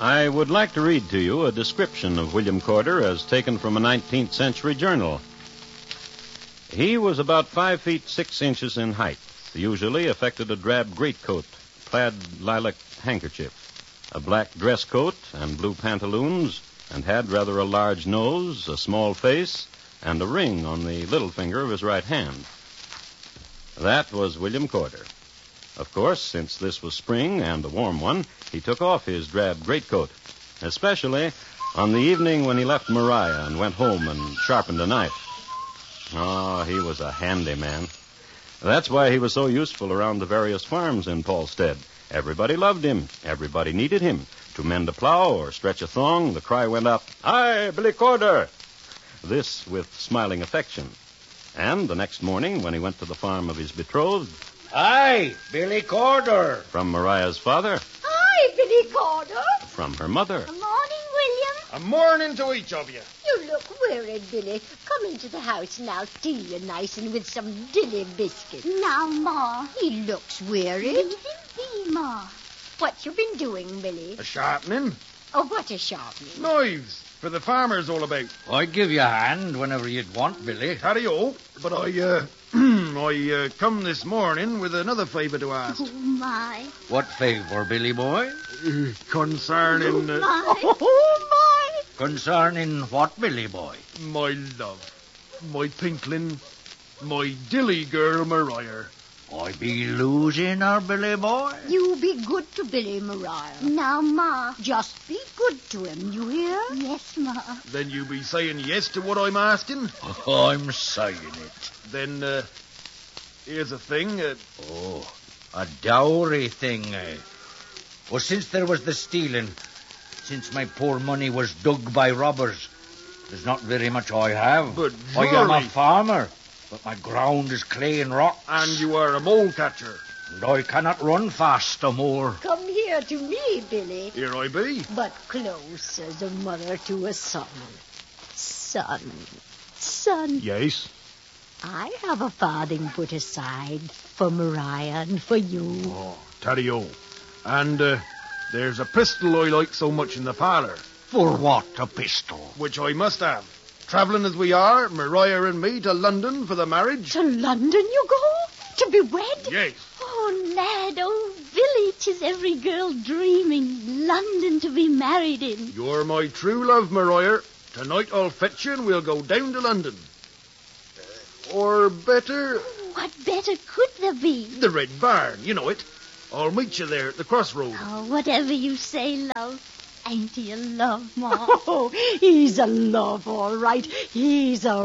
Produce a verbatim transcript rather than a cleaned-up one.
I would like to read to you a description of William Corder as taken from a nineteenth century journal. He was about five feet six inches in height, usually affected a drab greatcoat, plaid lilac handkerchief, a black dress coat and blue pantaloons, and had rather a large nose, a small face, and a ring on the little finger of his right hand. That was William Corder. Of course, since this was spring and a warm one, he took off his drab greatcoat, especially on the evening when he left Maria and went home and sharpened a knife. Oh, he was a handy man. That's why he was so useful around the various farms in Paulstead. Everybody loved him. Everybody needed him. To mend a plow or stretch a thong, the cry went up, "Aye, Billy Corder!" This with smiling affection. And the next morning, when he went to the farm of his betrothed, "Aye, Billy Corder!" from Maria's father. "Aye, Billy Corder!" from her mother. "Good morning, William." A morning to each of you. "You look worried, Billy. Come into the house and I'll tea you nice and with some dilly biscuits." "Now, Ma." "He looks worried." "Leave him be, Ma." "What you been doing, Billy?" A sharpening. "Oh, what a sharpening." Knives. For the farmers all about. I'd give you a hand whenever you'd want, Billy. Carry-o. But I, uh, I uh, come this morning with another favour to ask. Oh, my. What favour, Billy boy? Uh, concerning... Uh, My. Oh, my. Concerning what, Billy boy? my love. My pinkling. My dilly girl, Maria. I be losing her, Billy boy. You be good to Billy, Maria. Now, Ma. Just be good to him, you hear? Yes, Ma. Then you be saying yes to what I'm asking? I'm saying it. Then, uh, here's a thing. Uh, Oh, a dowry thing, eh? Well, since there was the stealing, since my poor money was dug by robbers, there's not very much I have. But I am a surely- farmer, but my ground is clay and rock. and you are a mole catcher. And I cannot run fast no more. Come here to me, Billy. Here I be. But close as a mother to a son. Son, son, Yes. I have a farthing put aside for Maria and for you. Oh, Taddy-o. And, uh, there's a pistol I like so much in the parlour, For what, a pistol? which I must have. Travelling as we are, Maria and me, to London for the marriage. To London you go? To be wed? Yes. Oh, lad, oh, Billy, 'tis every girl dreaming. London to be married in. You're my true love, Maria. Tonight I'll fetch you and we'll go down to London. Uh, or better, What better could there be? the Red Barn. You know it. I'll meet you there at the crossroad. Oh, whatever you say, love. Ain't he a love, Ma? Oh, he's a love, all right. He's a